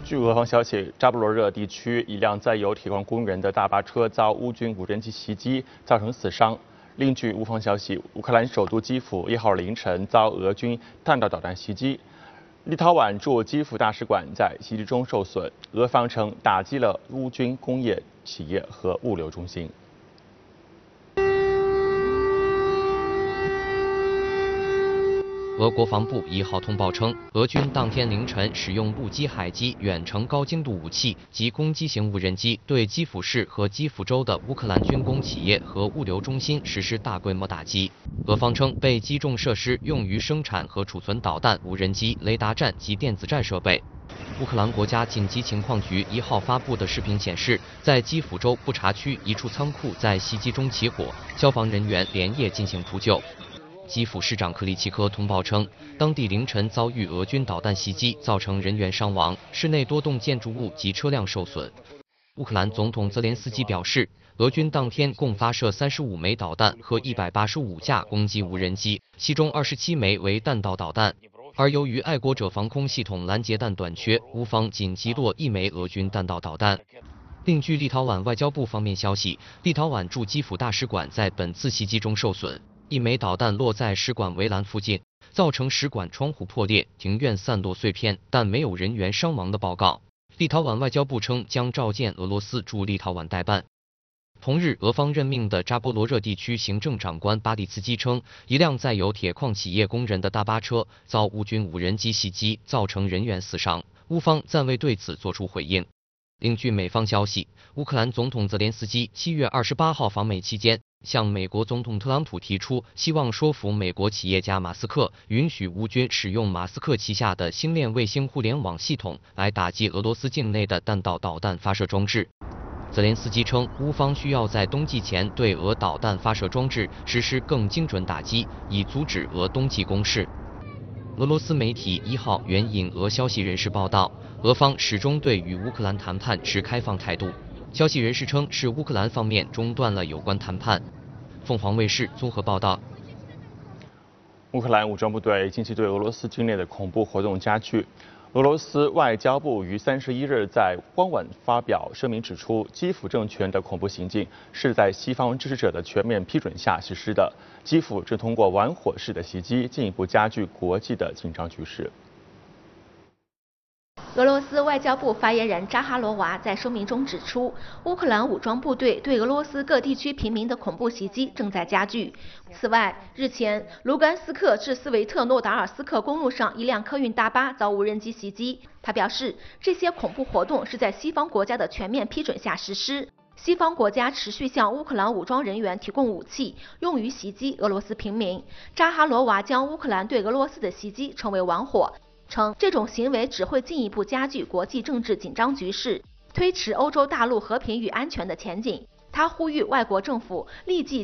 据俄方消息，扎波罗热地区一辆载有铁矿工人的大巴车遭乌军无人机袭击，造成死伤。另据乌方消息，乌克兰首都基辅1号凌晨遭俄军弹道导弹袭击，立陶宛驻基辅大使馆在袭击中受损。俄方称打击了乌军工业企业和物流中心。 俄国防部1号通报称，俄军当天凌晨使用陆基、海基远程高精度武器及攻击型无人机，对基辅市和基辅州的乌克兰军工企业和物流中心实施大规模打击。俄方称，被击中设施用于生产和储存导弹、无人机、雷达站及电子战设备。乌克兰国家紧急情况局1号发布的视频显示，在基辅州布查区一处仓库在袭击中起火，消防人员连夜进行扑救。 基辅市长克里奇科通报称，当地凌晨遭遇俄军导弹袭击，造成人员伤亡，市内多栋建筑物及车辆受损。乌克兰总统泽连斯基表示，俄军当天共发射35枚导弹和185架攻击无人机，其中27枚为弹道导弹。而由于爱国者防空系统拦截弹短缺，乌方仅击落1枚俄军弹道导弹。 另据立陶宛外交部方面消息，立陶宛驻基辅大使馆在本次袭击中受损。 1枚导弹落在使馆围栏附近，造成使馆窗户破裂，庭院散落碎片，但没有人员伤亡的报告。立陶宛外交部称将召见俄罗斯驻立陶宛代办。同日，俄方任命的扎波罗热地区行政长官巴里茨基称，一辆载有铁矿企业工人的大巴车遭乌军无人机袭击，造成人员死伤。乌方暂未对此作出回应。 另据美方消息，乌克兰总统泽连斯基7月28号访美期间，向美国总统特朗普提出，希望说服美国企业家马斯克允许乌军使用马斯克旗下的星链卫星互联网系统来打击俄罗斯境内的弹道导弹发射装置。泽连斯基称，乌方需要在冬季前对俄导弹发射装置实施更精准打击，以阻止俄冬季攻势。 俄罗斯媒体1号援引俄消息人士报道，俄方始终对与乌克兰谈判持开放态度。消息人士称，是乌克兰方面中断了有关谈判。凤凰卫视综合报道。 乌克兰武装部队近期对俄罗斯境内的恐怖活动加剧。俄罗斯外交部于31日在官网发表声明指出，基辅政权的恐怖行径是在西方支持者的全面批准下实施的。基辅正通过玩火式的袭击，进一步加剧国际的紧张局势。 俄罗斯外交部发言人扎哈罗娃在声明中指出，乌克兰武装部队对俄罗斯各地区平民的恐怖袭击正在加剧。此外，日前，卢甘斯克至斯维特诺达尔斯克公路上一辆客运大巴遭无人机袭击。他表示，这些恐怖活动是在西方国家的全面批准下实施。西方国家持续向乌克兰武装人员提供武器，用于袭击俄罗斯平民。扎哈罗娃将乌克兰对俄罗斯的袭击称为玩火。 称这种行为只会进一步加剧国际政治紧张局势，推迟欧洲大陆和平与安全的前景。他呼吁外国政府立即